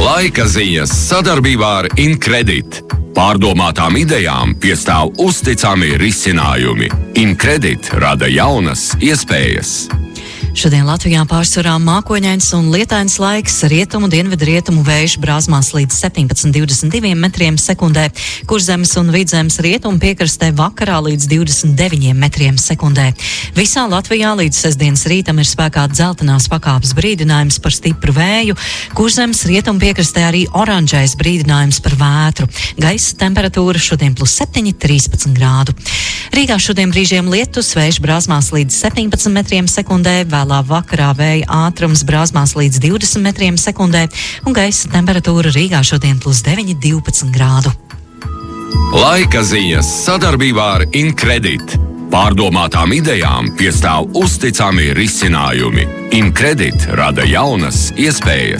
Laika ziņas sadarbībā ar Incredit. Pārdomātām idejām piestāv uzticami risinājumi. Incredit rada jaunas iespējas. Šodien Latvijā pārsvarā mākoņains un lietains laiks, rietumu, dienvidu rietumu vējš brāzmās līdz 17–22 metriem sekundē, Kurzemes un Vidzemes rietumu piekrastē vakarā līdz 29 metriem sekundē. Visā Latvijā līdz sestdienas rītam ir spēkā dzeltenās pakāpes brīdinājums par stipru vēju, Kurzemes rietumu piekrastē arī oranžais brīdinājums par vētru. Gaisa temperatūra šodien +7, 13 grādu. Rīgā šodien brīžiem lietus, vējš brāzmās līdz 17 metriem sekundē, vēlā vakarā vēja ātrums brāzmās līdz 20 metriem sekundē un gaisa temperatūra Rīgā šodien +9, 12 grādu. Laika ziņas sadarbībā ar Incredit. Pārdomātām idejām piestāv uzticami risinājumi. Incredit rada jaunas iespējas.